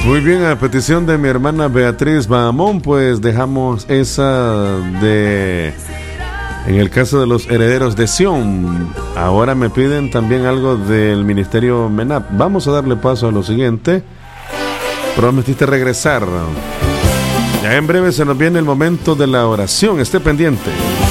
Muy bien, a petición de mi hermana Beatriz Bahamón, pues dejamos esa de... En el caso de los herederos de Sión. Ahora me piden también algo del ministerio MENAP. Vamos a darle paso a lo siguiente. Prometiste regresar. Ya en breve se nos viene el momento de la oración. Esté pendiente.